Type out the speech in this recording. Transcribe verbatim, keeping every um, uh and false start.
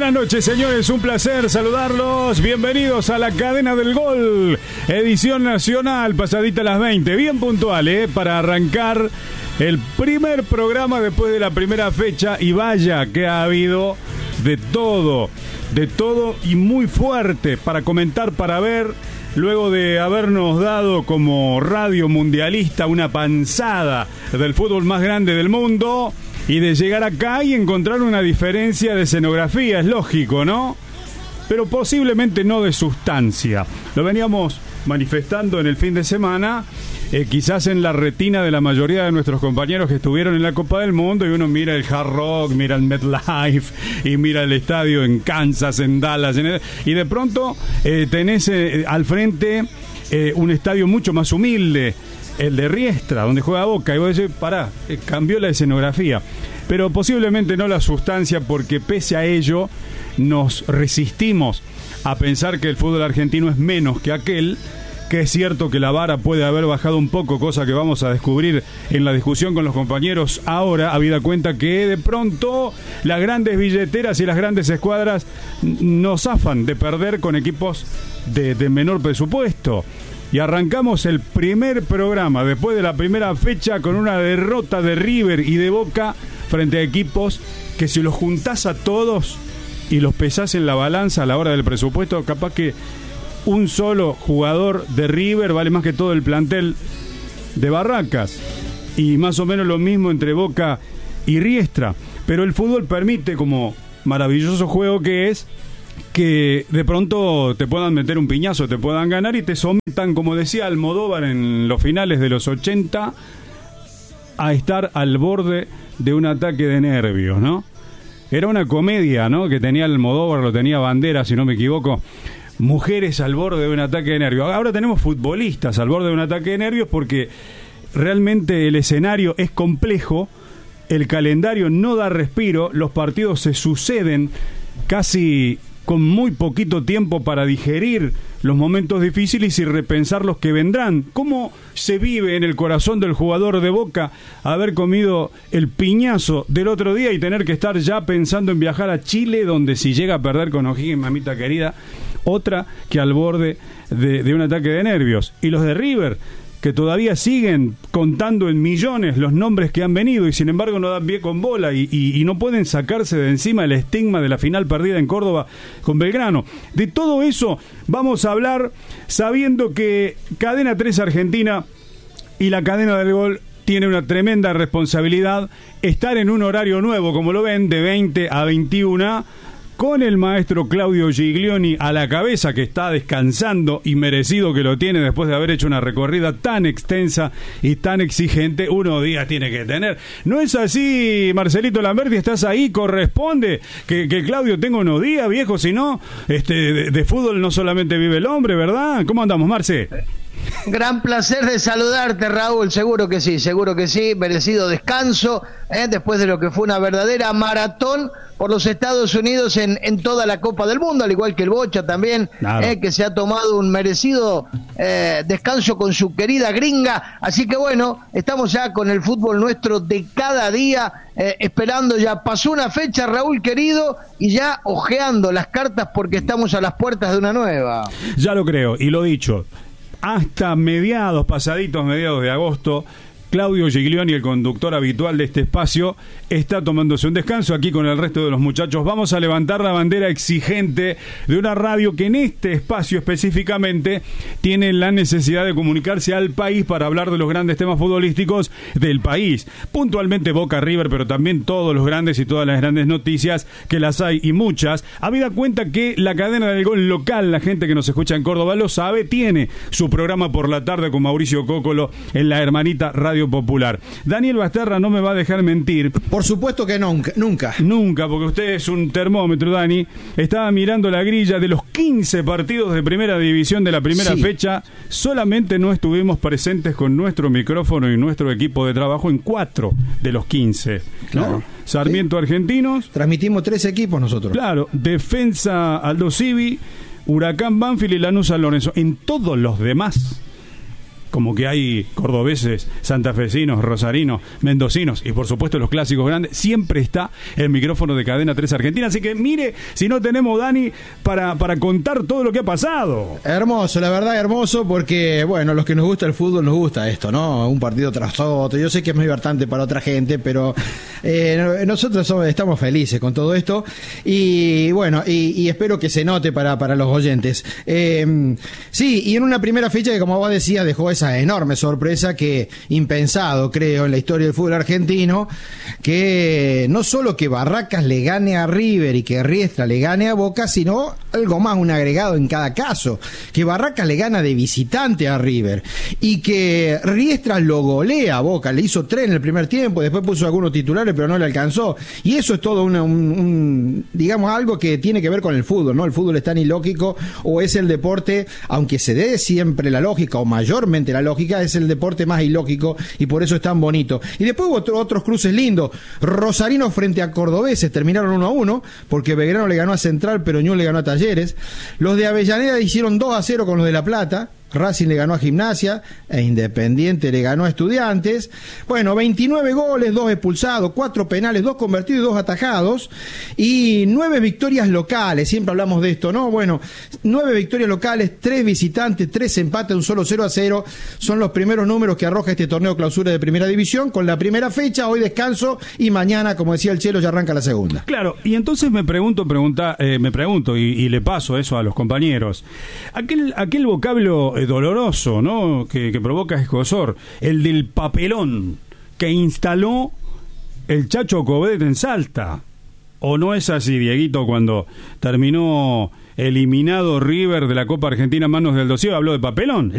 Buenas noches, señores, un placer saludarlos. Bienvenidos a la Cadena del Gol, edición nacional, pasadita a las veinte, bien puntual, ¿eh? Para arrancar el primer programa después de la primera fecha. Y vaya que ha habido de todo, de todo y muy fuerte para comentar, para ver. Luego de habernos dado como radio mundialista una panzada del fútbol más grande del mundo, y de llegar acá y encontrar una diferencia de escenografía, es lógico, ¿no? Pero posiblemente no de sustancia. Lo veníamos manifestando en el fin de semana, eh, quizás en la retina de la mayoría de nuestros compañeros que estuvieron en la Copa del Mundo, y uno mira el Hard Rock, mira el MetLife y mira el estadio en Kansas, en Dallas, en el, y de pronto eh, tenés eh, al frente eh, un estadio mucho más humilde, el de Riestra, donde juega Boca, y vos decís, pará, eh, cambió la escenografía, pero posiblemente no la sustancia, porque pese a ello nos resistimos a pensar que el fútbol argentino es menos que aquel, que es cierto que la vara puede haber bajado un poco, cosa que vamos a descubrir en la discusión con los compañeros ahora, habida cuenta que de pronto las grandes billeteras y las grandes escuadras nos zafan de perder con equipos de, de menor presupuesto. Y arrancamos el primer programa después de la primera fecha con una derrota de River y de Boca frente a equipos que, si los juntás a todos y los pesás en la balanza a la hora del presupuesto, capaz que un solo jugador de River vale más que todo el plantel de Barracas, y más o menos lo mismo entre Boca y Riestra. Pero el fútbol permite, como maravilloso juego que es, que de pronto te puedan meter un piñazo, te puedan ganar y te sometan, como decía Almodóvar en los finales de los ochenta, a estar al borde de un ataque de nervios, ¿no? Era una comedia, ¿no?, que tenía Almodóvar, lo tenía Banderas, si no me equivoco. Mujeres al borde de un ataque de nervios. Ahora tenemos futbolistas al borde de un ataque de nervios, porque realmente el escenario es complejo, el calendario no da respiro, los partidos se suceden casi con muy poquito tiempo para digerir los momentos difíciles y repensar los que vendrán. ¿Cómo se vive en el corazón del jugador de Boca haber comido el piñazo del otro día y tener que estar ya pensando en viajar a Chile, donde si llega a perder con O'Higgins, mamita querida, otra que al borde de, de un ataque de nervios? Y los de River, que todavía siguen contando en millones los nombres que han venido y sin embargo no dan pie con bola y, y, y no pueden sacarse de encima el estigma de la final perdida en Córdoba con Belgrano. De todo eso vamos a hablar, sabiendo que Cadena tres Argentina y la Cadena del Gol tiene una tremenda responsabilidad, estar en un horario nuevo, como lo ven, de veinte a veintiuna, con el maestro Claudio Giglioni a la cabeza, que está descansando, y merecido que lo tiene después de haber hecho una recorrida tan extensa y tan exigente. Unos días tiene que tener. ¿No es así, Marcelito Lamberti? ¿Estás ahí? Corresponde que, que Claudio tenga unos días, viejo, si no, este, de, de fútbol no solamente vive el hombre, ¿verdad? ¿Cómo andamos, Marce? Gran placer de saludarte, Raúl. Seguro que sí, seguro que sí. Merecido descanso, ¿eh? Después de lo que fue una verdadera maratón por los Estados Unidos en, en toda la Copa del Mundo, al igual que el Bocha también, claro. eh, que se ha tomado un merecido eh, descanso con su querida gringa. Así que bueno, estamos ya con el fútbol nuestro de cada día, eh, esperando ya. Pasó una fecha, Raúl querido, y ya ojeando las cartas porque estamos a las puertas de una nueva. Ya lo creo, y lo dicho, hasta mediados, pasaditos mediados de agosto, Claudio Giglioni, el conductor habitual de este espacio, está tomándose un descanso aquí con el resto de los muchachos. Vamos a levantar la bandera exigente de una radio que en este espacio específicamente tiene la necesidad de comunicarse al país para hablar de los grandes temas futbolísticos del país. Puntualmente Boca, River, pero también todos los grandes y todas las grandes noticias, que las hay y muchas. Habida cuenta que la Cadena del Gol local, la gente que nos escucha en Córdoba lo sabe, tiene su programa por la tarde con Mauricio Cócolo en la hermanita Radio Popular. Daniel Basterra no me va a dejar mentir. Por supuesto que nunca, nunca. Nunca, porque usted es un termómetro, Dani. Estaba mirando la grilla de los quince partidos de primera división de la primera sí. fecha. Solamente no estuvimos presentes con nuestro micrófono y nuestro equipo de trabajo en cuatro de los quince. Claro. ¿No? Sarmiento, sí. Argentinos. Transmitimos tres equipos nosotros. Claro, Defensa Aldo Civi, Huracán Banfield y Lanús San Lorenzo. En todos los demás, como que hay cordobeses, santafesinos, rosarinos, mendocinos y por supuesto los clásicos grandes, siempre está el micrófono de Cadena tres Argentina. Así que mire, si no tenemos Dani para, para contar todo lo que ha pasado. Hermoso, la verdad, hermoso, porque, bueno, los que nos gusta el fútbol nos gusta esto, ¿no? Un partido tras otro. Yo sé que es muy importante para otra gente, pero eh, nosotros somos, estamos felices con todo esto. Y bueno, y, y espero que se note para, para los oyentes. Eh, sí, y en una primera fecha que, como vos decías, dejó esa enorme sorpresa que impensado, creo, en la historia del fútbol argentino, que no solo que Barracas le gane a River y que Riestra le gane a Boca, sino algo más, un agregado en cada caso, que Barracas le gana de visitante a River y que Riestra lo golea a Boca, le hizo tres en el primer tiempo, después puso algunos titulares pero no le alcanzó, y eso es todo una, un, un, digamos, algo que tiene que ver con el fútbol, ¿no? El fútbol es tan ilógico, o es el deporte, aunque se dé siempre la lógica, o mayormente la lógica, es el deporte más ilógico y por eso es tan bonito. Y después hubo otro, otros cruces lindos. Rosarino frente a Cordobeses terminaron uno a uno, porque Belgrano le ganó a Central, pero Ñul le ganó a Talleres. Los de Avellaneda hicieron dos a cero con los de La Plata. Racing le ganó a Gimnasia e Independiente le ganó a Estudiantes. Bueno, veintinueve goles, dos expulsados, cuatro penales, dos convertidos y dos atajados, y nueve victorias locales. Siempre hablamos de esto, ¿no? Bueno, nueve victorias locales, tres visitantes, tres empates, un solo cero a cero. Son los primeros números que arroja este torneo clausura de Primera División, con la primera fecha, hoy descanso, y mañana, como decía el Chelo, ya arranca la segunda. Claro, y entonces me pregunto, pregunta, eh, me pregunto, y, y le paso eso a los compañeros. Aquel, aquel vocablo eh, doloroso, ¿no? Que, que provoca escozor, el del papelón que instaló el Chacho Coudet en Salta. ¿O no es así, Dieguito, cuando terminó eliminado River de la Copa Argentina a manos del Dossier, habló de papelón?